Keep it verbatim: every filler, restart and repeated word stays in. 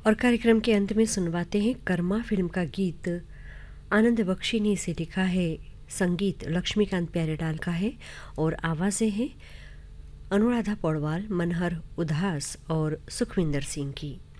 और कार्यक्रम के अंत में सुनवाते हैं कर्मा फिल्म का गीत। आनंद बख्शी ने इसे लिखा है, संगीत लक्ष्मीकांत प्यारेलाल का है और आवाज़ें हैं अनुराधा पौडवाल, मनहर उदास और सुखविंदर सिंह की।